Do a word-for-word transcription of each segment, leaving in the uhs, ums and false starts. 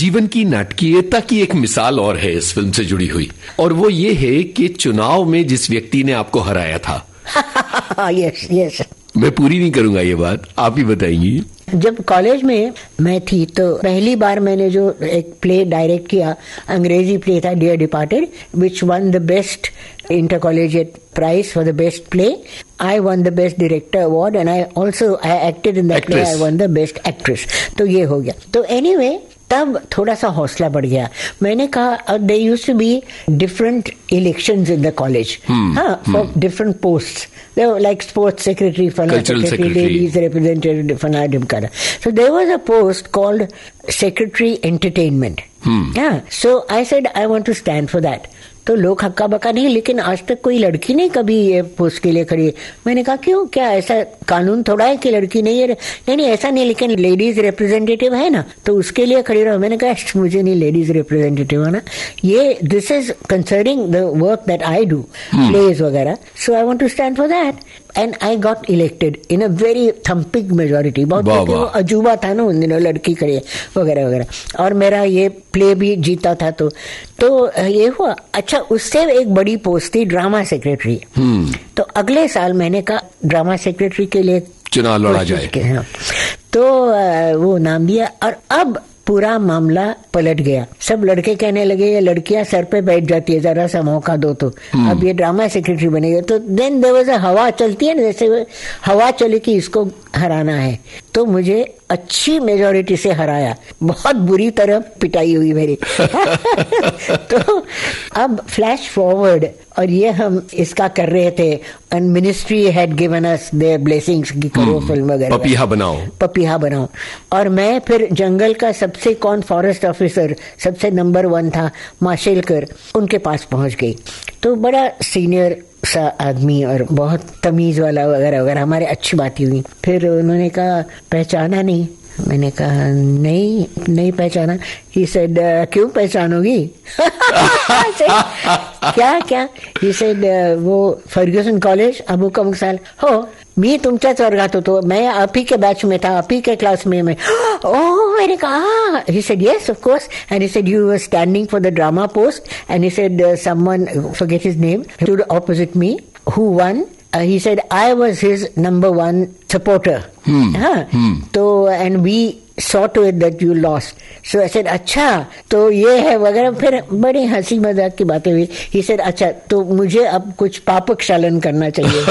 जीवन की नाटकीयता की एक मिसाल और है इस फिल्म से जुड़ी हुई, और वो ये है कि चुनाव में जिस व्यक्ति ने आपको हराया था। यस यस मैं पूरी नहीं करूंगा ये बात, आप ही बताएंगी। जब कॉलेज में मैं थी तो पहली बार मैंने जो एक प्ले डायरेक्ट किया, अंग्रेजी प्ले था dear departed, which one the best inter collegiate prize for the best play. I won the best director award and I also I acted in that play. I won the best actress. तो ये हो गया. तो anyway तब थोड़ा सा हौसला बढ़ गया. मैंने कहा there used to be different elections in the college, hmm, हाँ, for hmm. different posts. They were like sports secretary, cultural secretary, ladies representative, Fanaa ढिमकाना. So there was a post called secretary entertainment. Hmm. Yeah. So I said I want to stand for that. तो लोग हक्का बक्का नहीं, लेकिन आज तक कोई लड़की नहीं कभी ये पोस्ट के लिए खड़ी है. मैंने कहा क्यों, क्या ऐसा कानून थोड़ा है कि लड़की नहीं है? नहीं नहीं ऐसा नहीं, लेकिन लेडीज रिप्रेजेंटेटिव है ना, तो उसके लिए खड़ी रहो. मैंने कहा मुझे नहीं लेडीज रिप्रेजेंटेटिव है ना, ये this is concerning the work that I do, pledge वगैरह. सो I want to stand for that and I got elected in a very thumping majority. बहुत अजूबा था ना उन दिनों, लड़की खड़ी वगैरह वगैरह, और मेरा ये प्ले भी जीता था. तो तो ये हुआ. अच्छा, उससे एक बड़ी पोस्ट थी ड्रामा सेक्रेटरी. तो अगले साल मैंने कहा ड्रामा सेक्रेटरी के लिए चुनाव लड़ा जाए. तो वो नाम दिया, और अब पूरा मामला पलट गया. सब लड़के कहने लगे ये लड़कियां सर पे बैठ जाती है, जरा सा मौका दो तो. अब ये ड्रामा सेक्रेटरी बनेगा. तो देन देयर वाज अ हवा चलती है ना, जैसे हवा चली कि इसको हराना है. तो मुझे अच्छी मेजोरिटी से हराया, बहुत बुरी तरह पिटाई हुई मेरी. तो अब फ्लैश फॉरवर्ड, और ये हम इसका कर रहे थे, and ministry had given us there blessings कि करो फिल्म वगैरह, पपीहा बनाओ पपीहा बनाओ. और मैं फिर जंगल का सबसे कौन फॉरेस्ट ऑफिसर सबसे नंबर वन था, माशेलकर, उनके पास पहुंच गई. तो बड़ा सीनियर सा आदमी और बहुत तमीज वाला वगैरह वगैरह, हमारे अच्छी बातें हुई. फिर उन्होंने कहा पहचाना नहीं. मैंने कहा नहीं नहीं पहचाना. ही सेड क्यों पहचानोगी? क्या क्या? ही सेड वो फर्ग्यूसन कॉलेज अबू का मुक्साल हो, मी तुमच्याच वर्गात होतो, मैं आप ही के बैच में था, आप ही के क्लास में मैं. ओह, मैंने कहा. He said yes of course, and he said you were standing for the drama post, and he said uh, someone, forget his name, stood opposite me, who won. Uh, he said I was his number one supporter. Hmm. Huh? Hmm. So and we saw to it that you lost. So I said अच्छा तो ये है वगैरह. फिर बड़ी हंसी मजाक की बातें हुई. He said अच्छा तो मुझे अब कुछ पाप क्षालन करना चाहिए.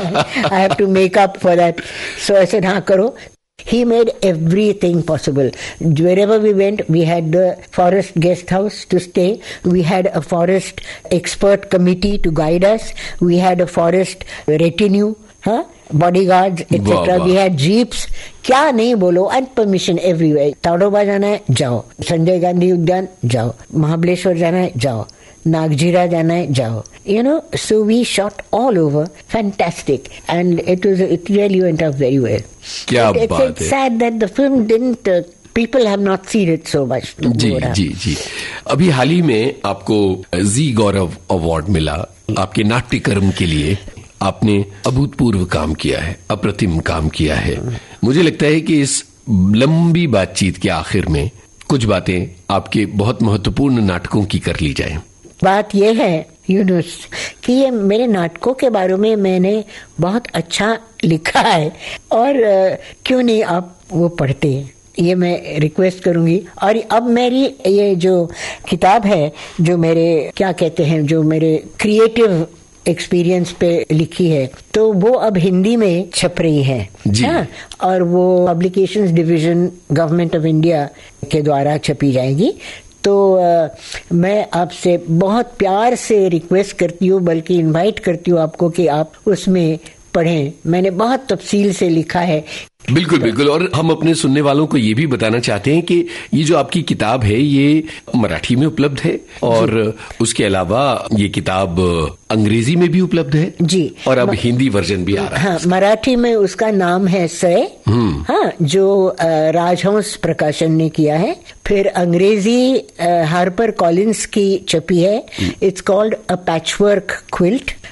I have to make up for that. So I said हाँ करो. He made everything possible. Wherever we went, we had the forest guest house to stay. We had a forest expert committee to guide us. We had a forest retinue, huh? bodyguards, et cetera. We had jeeps. क्या नहीं बोलो, and permission everywhere. Tadoba जाना है जाओ, संजय गांधी उद्यान जाओ, महाबलेश्वर जाना है जाओ, नागजीरा जाना है जाओ. You know, so we shot all over. Fantastic. And it was, it really went up very well. क्या it, बात है. It's sad that the film didn't, uh, people have not seen it so much. जी जी जी. अभी हाल ही में आपको जी गौरव award मिला आपके नाट्य कर्म के लिए. आपने अभूतपूर्व काम किया है, अप्रतिम काम किया है. मुझे लगता है कि इस लंबी बातचीत के आखिर में कुछ बातें आपके बहुत महत्वपूर्ण नाटकों की कर ली जाए. बात यह है यूनुस कि ये मेरे नाटकों के बारे में मैंने बहुत अच्छा लिखा है, और क्यों नहीं आप वो पढ़ते हैं, ये मैं रिक्वेस्ट करूंगी. और अब मेरी ये जो किताब है, जो मेरे क्या कहते हैं, जो मेरे क्रिएटिव एक्सपीरियंस पे लिखी है, तो वो अब हिंदी में छप रही है. हाँ, और वो publications division government of India के द्वारा छपी जाएगी. तो आ, मैं आपसे बहुत प्यार से रिक्वेस्ट करती हूँ, बल्कि इनवाइट करती हूँ आपको कि आप उसमें पढ़ें. मैंने बहुत तफसील से लिखा है. बिल्कुल बिल्कुल. और हम अपने सुनने वालों को ये भी बताना चाहते हैं कि ये जो आपकी किताब है ये मराठी में उपलब्ध है, और उसके अलावा ये किताब अंग्रेजी में भी उपलब्ध है जी, और अब हिंदी वर्जन भी आ रहा है. हाँ, मराठी में उसका नाम है सय, हाँ, जो राजहंस प्रकाशन ने किया है. फिर अंग्रेजी हार्पर कॉलिंस की छपी है. It's called a patchwork quilt.